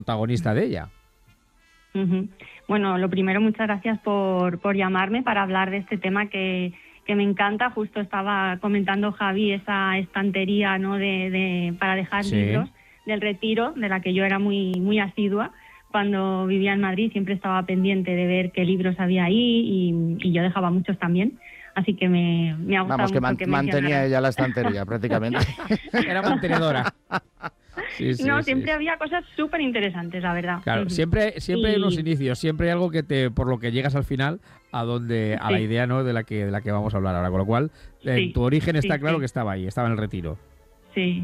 protagonista de ella. Ujú. Bueno, lo primero, muchas gracias por llamarme para hablar de este tema que me encanta. Justo estaba comentando Javi esa estantería, ¿no?, para dejar libros del Retiro, de la que yo era muy, muy asidua. Cuando vivía en Madrid siempre estaba pendiente de ver qué libros había ahí y yo dejaba muchos también. Así que me ha gustado mucho que mantenía ella la estantería prácticamente. Era mantenedora. Sí, siempre había cosas súper interesantes, la verdad. Claro, siempre hay unos inicios, siempre hay algo por lo que llegas al final a la idea, ¿no?, de la que vamos a hablar ahora. Con lo cual, tu origen está claro que estaba ahí, estaba en el Retiro. Sí.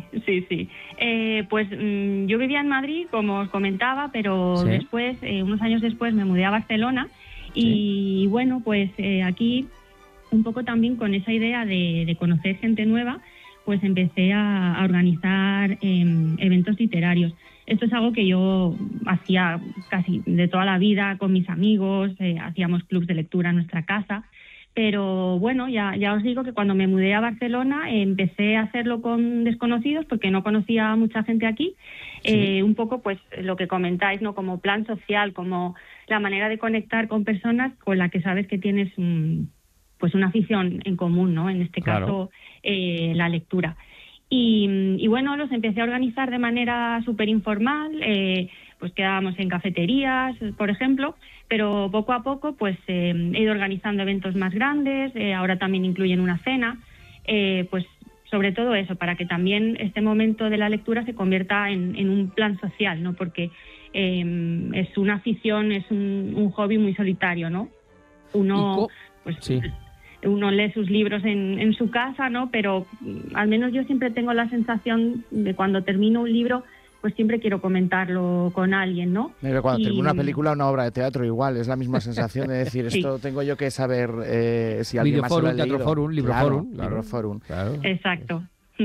Pues yo vivía en Madrid, como os comentaba, pero después, unos años después, me mudé a Barcelona y bueno, pues aquí un poco también con esa idea de conocer gente nueva, pues empecé a organizar eventos literarios. Esto es algo que yo hacía casi de toda la vida con mis amigos, hacíamos clubs de lectura en nuestra casa, pero bueno, ya os digo que cuando me mudé a Barcelona empecé a hacerlo con desconocidos porque no conocía a mucha gente aquí, un poco pues lo que comentáis, ¿no?, como plan social, como la manera de conectar con personas con las que sabes que tienes pues una afición en común, ¿no? En este caso, la lectura. Y bueno, los empecé a organizar de manera súper informal, pues quedábamos en cafeterías, por ejemplo, pero poco a poco pues he ido organizando eventos más grandes, ahora también incluyen una cena, pues sobre todo eso, para que también este momento de la lectura se convierta en un plan social, ¿no? Porque es una afición, es un hobby muy solitario, ¿no? Uno lee sus libros en su casa, ¿no? Pero al menos yo siempre tengo la sensación de cuando termino un libro, pues siempre quiero comentarlo con alguien, ¿no? Pero cuando termino una película o una obra de teatro igual, es la misma sensación de decir, esto tengo yo que saber si alguien más lo ha leído. Teatroforum, Libroforum. Libroforum. Claro. Exacto.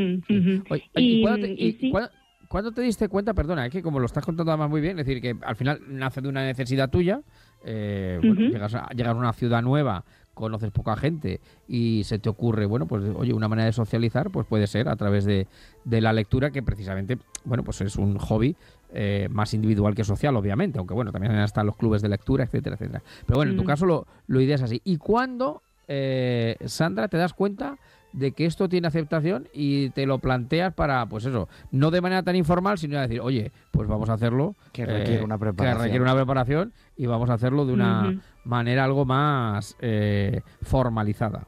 ¿Cuándo te diste cuenta, perdona, que como lo estás contando además muy bien, es decir, que al final nace de una necesidad tuya, llegas a una ciudad nueva, conoces poca gente y se te ocurre, bueno, pues oye, una manera de socializar pues puede ser a través de la lectura, que precisamente, bueno, pues es un hobby más individual que social, obviamente, aunque bueno, también están los clubes de lectura, etcétera, etcétera. Pero bueno, en tu caso lo ideas así. ¿Y cuándo, Sandra, te das cuenta de que esto tiene aceptación y te lo planteas para, pues eso, no de manera tan informal, sino decir, oye, pues vamos a hacerlo, que requiere una preparación, y vamos a hacerlo de una manera algo más formalizada?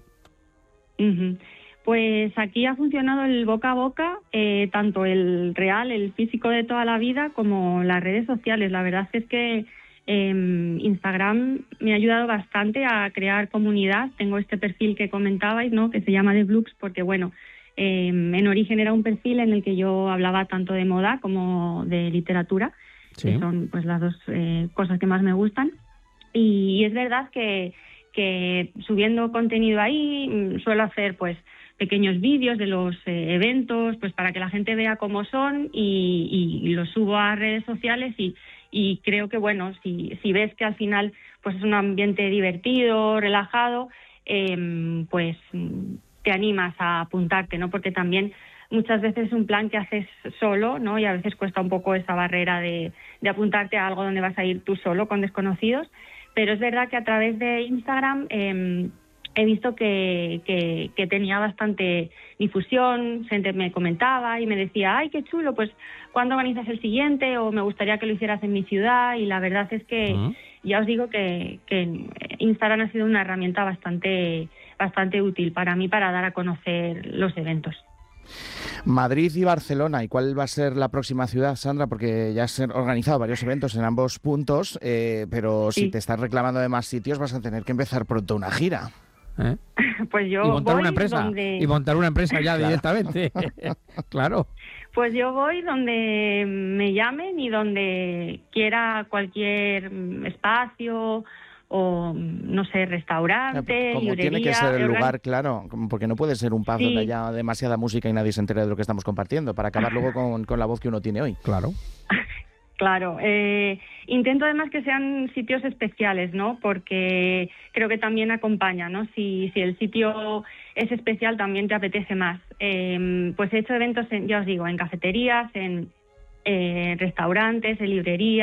Pues aquí ha funcionado el boca a boca, tanto el real, el físico de toda la vida, como las redes sociales. La verdad es que Instagram me ha ayudado bastante a crear comunidad. Tengo este perfil que comentabais, ¿no?, que se llama The Blooks, porque bueno, en origen era un perfil en el que yo hablaba tanto de moda como de literatura, que son pues las dos cosas que más me gustan. Y es verdad que subiendo contenido ahí suelo hacer pues pequeños vídeos de los eventos, pues para que la gente vea cómo son, y los subo a redes sociales y creo que bueno, si ves que al final pues es un ambiente divertido, relajado, pues te animas a apuntarte, ¿no? Porque también muchas veces es un plan que haces solo, ¿no? Y a veces cuesta un poco esa barrera de apuntarte a algo donde vas a ir tú solo con desconocidos. Pero es verdad que a través de Instagram he visto que tenía bastante difusión, gente me comentaba y me decía, ¡ay, qué chulo! Pues ¿cuándo organizas el siguiente? O me gustaría que lo hicieras en mi ciudad. Y la verdad es que ya os digo que Instagram ha sido una herramienta bastante útil para mí para dar a conocer los eventos. Madrid y Barcelona, ¿y cuál va a ser la próxima ciudad, Sandra? Porque ya has organizado varios eventos en ambos puntos, pero si te estás reclamando de más sitios vas a tener que empezar pronto una gira. Pues yo y montar voy una empresa y montar una empresa ya directamente. Claro. Pues yo voy donde me llamen y donde quiera, cualquier espacio o, no sé, restaurante, como librería. Tiene que ser el lugar, claro, porque no puede ser un pub donde haya demasiada música y nadie se entere de lo que estamos compartiendo, para acabar luego con la voz que uno tiene hoy. Claro. Claro, intento además que sean sitios especiales, ¿no? Porque creo que también acompaña, ¿no? Si el sitio es especial también te apetece más. Pues he hecho eventos, ya os digo, en cafeterías, en restaurantes, librerías.